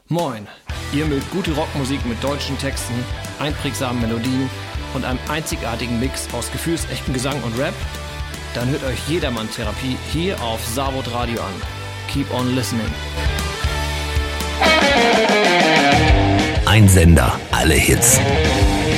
Moin, ihr mögt gute Rockmusik mit deutschen Texten, einprägsamen Melodien und einem einzigartigen Mix aus gefühlsechtem Gesang und Rap? Dann hört euch Jedermann-Therapie hier auf Savod Radio an. Keep on listening. Ein Sender, alle Hits.